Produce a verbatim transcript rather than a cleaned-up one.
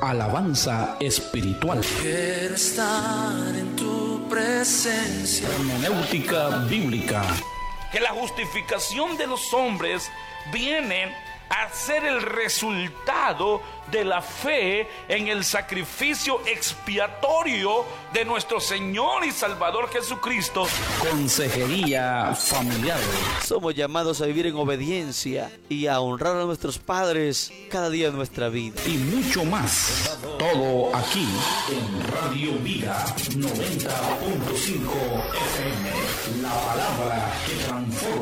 alabanza espiritual. Quiero estar en tu presencia. Hermenéutica bíblica. Que la justificación de los hombres viene a ser el resultado de la fe en el sacrificio expiatorio de nuestro Señor y Salvador Jesucristo. Consejería familiar. Somos llamados a vivir en obediencia y a honrar a nuestros padres cada día de nuestra vida. Y mucho más. Todo aquí en Radio Vida noventa punto cinco F M. La palabra que transforma.